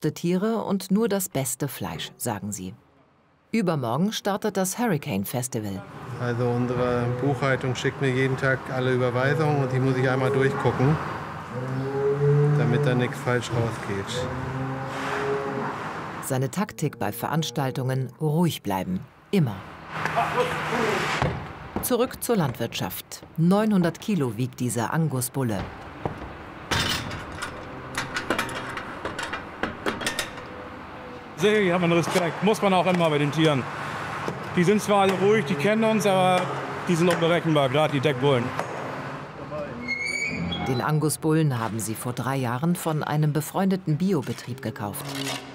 robuste Tiere und nur das beste Fleisch, sagen sie. Übermorgen startet das Hurricane Festival. Also unsere Buchhaltung schickt mir jeden Tag alle Überweisungen und die muss ich einmal durchgucken, damit da nichts falsch rausgeht. Seine Taktik bei Veranstaltungen: ruhig bleiben. Immer. Zurück zur Landwirtschaft. 900 Kilo wiegt dieser Angusbulle. Sicherlich hat man Respekt, muss man auch immer bei den Tieren. Die sind zwar alle ruhig, die kennen uns, aber die sind unberechenbar, gerade die Deckbullen. Den Angusbullen haben sie vor 3 Jahren von einem befreundeten Biobetrieb gekauft.